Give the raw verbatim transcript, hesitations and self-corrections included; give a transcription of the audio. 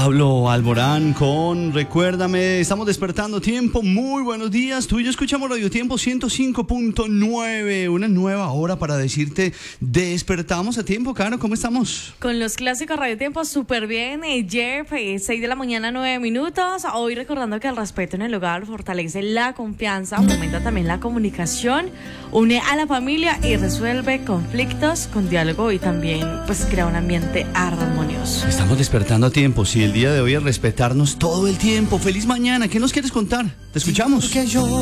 Pablo Alborán con Recuérdame. Estamos despertando tiempo. Muy buenos días. Tú y yo escuchamos Radio Tiempo ciento cinco punto nueve. Una nueva hora para decirte despertamos a tiempo. Caro, ¿cómo estamos? Con los clásicos Radio Tiempo súper bien. Ayer, seis de la mañana, nueve minutos. Hoy recordando que el respeto en el hogar fortalece la confianza, aumenta también la comunicación, une a la familia y resuelve conflictos con diálogo y también pues crea un ambiente armonioso. Estamos despertando a tiempo. Si el día de hoy es respetarnos todo el tiempo. Feliz mañana. ¿Qué nos quieres contar? Te escuchamos.